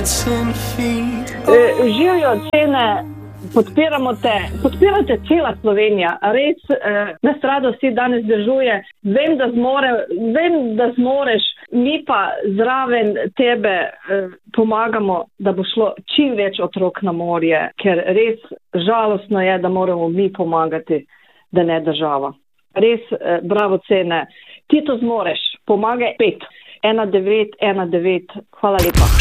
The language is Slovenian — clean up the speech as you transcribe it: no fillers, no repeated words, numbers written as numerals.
Živijo cene, podpirate cela Slovenija, res nas rado vsi danes držuje, vem, da zmoreš, mi pa zraven tebe pomagamo, da bo šlo čim več otrok na morje, ker res žalostno je, da moramo mi pomagati, da ne država. Res bravo cene, ti to zmoreš, pomagaj 51919, hvala lepa.